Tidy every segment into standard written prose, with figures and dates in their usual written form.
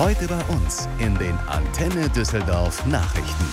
Heute bei uns in den Antenne Düsseldorf Nachrichten.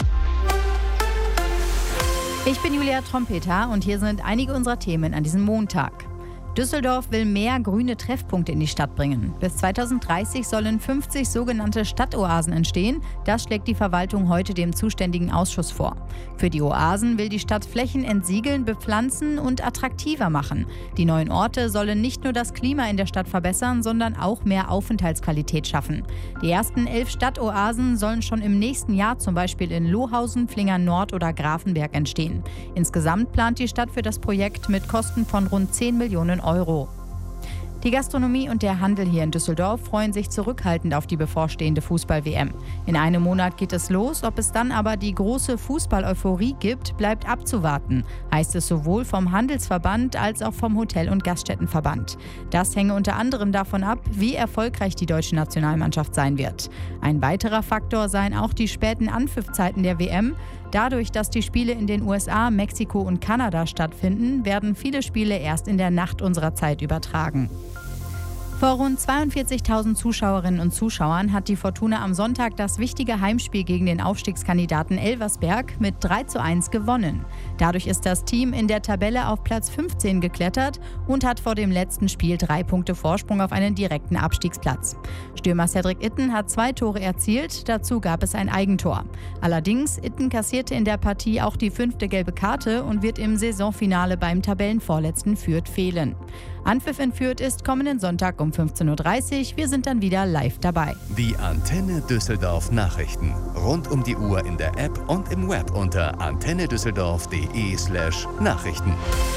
Ich bin Julia Trompeter und hier sind einige unserer Themen an diesem Montag. Düsseldorf will mehr grüne Treffpunkte in die Stadt bringen. Bis 2030 sollen 50 sogenannte Stadtoasen entstehen. Das schlägt die Verwaltung heute dem zuständigen Ausschuss vor. Für die Oasen will die Stadt Flächen entsiegeln, bepflanzen und attraktiver machen. Die neuen Orte sollen nicht nur das Klima in der Stadt verbessern, sondern auch mehr Aufenthaltsqualität schaffen. Die ersten 11 Stadtoasen sollen schon im nächsten Jahr zum Beispiel in Lohausen, Flingern Nord oder Grafenberg entstehen. Insgesamt plant die Stadt für das Projekt mit Kosten von rund 10 Millionen Euro. Die Gastronomie und der Handel hier in Düsseldorf freuen sich zurückhaltend auf die bevorstehende Fußball-WM. In einem Monat geht es los, ob es dann aber die große Fußball-Euphorie gibt, bleibt abzuwarten, heißt es sowohl vom Handelsverband als auch vom Hotel- und Gaststättenverband. Das hänge unter anderem davon ab, wie erfolgreich die deutsche Nationalmannschaft sein wird. Ein weiterer Faktor seien auch die späten Anpfiffzeiten der WM. Dadurch, dass die Spiele in den USA, Mexiko und Kanada stattfinden, werden viele Spiele erst in der Nacht unserer Zeit übertragen. Vor rund 42.000 Zuschauerinnen und Zuschauern hat die Fortuna am Sonntag das wichtige Heimspiel gegen den Aufstiegskandidaten Elversberg mit 3:1 gewonnen. Dadurch ist das Team in der Tabelle auf Platz 15 geklettert und hat vor dem letzten Spiel 3 Punkte Vorsprung auf einen direkten Abstiegsplatz. Stürmer Cedric Itten hat 2 Tore erzielt, dazu gab es ein Eigentor. Allerdings, Itten kassierte in der Partie auch die 5. gelbe Karte und wird im Saisonfinale beim Tabellenvorletzten Fürth fehlen. Anpfiff in Fürth ist kommenden Sonntag um 15:30 Uhr. Wir sind dann wieder live dabei. Die Antenne Düsseldorf Nachrichten. Rund um die Uhr in der App und im Web unter antennedüsseldorf.de/Nachrichten.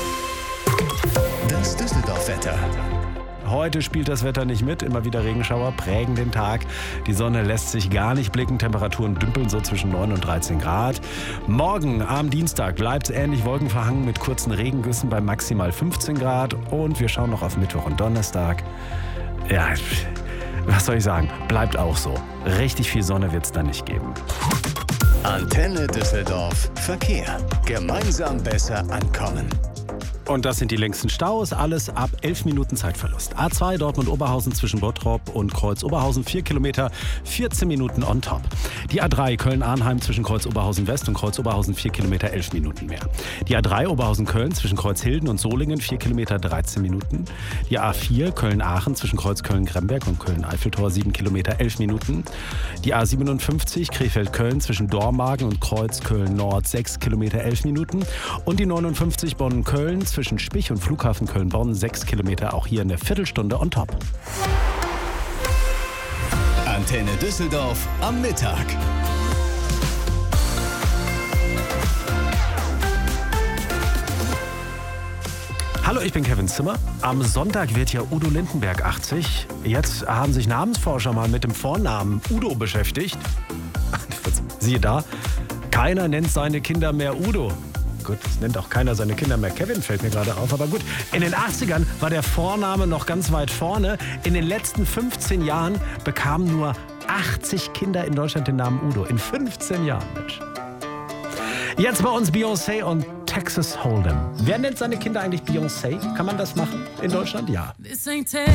Das Düsseldorf-Wetter. Heute spielt das Wetter nicht mit, immer wieder Regenschauer prägen den Tag. Die Sonne lässt sich gar nicht blicken, Temperaturen dümpeln so zwischen 9 und 13 Grad. Morgen am Dienstag bleibt es ähnlich wolkenverhangen mit kurzen Regengüssen bei maximal 15 Grad. Und wir schauen noch auf Mittwoch und Donnerstag. Ja, was soll ich sagen, bleibt auch so. Richtig viel Sonne wird es da nicht geben. Antenne Düsseldorf Verkehr. Gemeinsam besser ankommen. Und das sind die längsten Staus, alles ab 11 Minuten Zeitverlust. A2 Dortmund-Oberhausen zwischen Bottrop und Kreuz-Oberhausen 4 Kilometer, 14 Minuten on top. Die A3 Köln-Arnheim zwischen Kreuz-Oberhausen West und Kreuz-Oberhausen 4 Kilometer, 11 Minuten mehr. Die A3 Oberhausen-Köln zwischen Kreuzhilden und Solingen 4 Kilometer, 13 Minuten. Die A4 Köln-Aachen zwischen Kreuz-Köln-Gremberg und Köln-Eiffeltor 7 Kilometer, 11 Minuten. Die A57 Krefeld-Köln zwischen Dormagen und Kreuz-Köln-Nord 6 Kilometer, 11 Minuten. Und die 59 Bonn-Köln zwischen Spich und Flughafen Köln-Bonn 6 Kilometer, auch hier eine Viertelstunde on top. Antenne Düsseldorf am Mittag. Hallo, ich bin Kevin Zimmer. Am Sonntag wird ja Udo Lindenberg 80. Jetzt haben sich Namensforscher mal mit dem Vornamen Udo beschäftigt. Siehe da, keiner nennt seine Kinder mehr Udo. Gut, es nennt auch keiner seine Kinder mehr Kevin, fällt mir gerade auf. Aber gut, in den 80ern war der Vorname noch ganz weit vorne. In den letzten 15 Jahren bekamen nur 80 Kinder in Deutschland den Namen Udo. In 15 Jahren, Mensch. Jetzt bei uns Beyoncé und Texas Hold'em. Wer nennt seine Kinder eigentlich Beyoncé? Kann man das machen in Deutschland? Ja.